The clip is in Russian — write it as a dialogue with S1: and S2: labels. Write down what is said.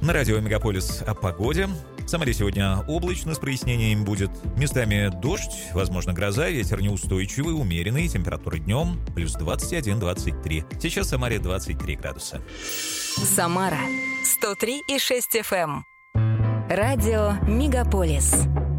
S1: На радио «Мегаполис» о погоде. В Самаре сегодня облачно, с прояснением будет. Местами дождь, возможно гроза, ветер неустойчивый, умеренный, температура днем плюс 21-23. Сейчас в Самаре 23 градуса.
S2: Самара 103,6 FM. Радио «Мегаполис».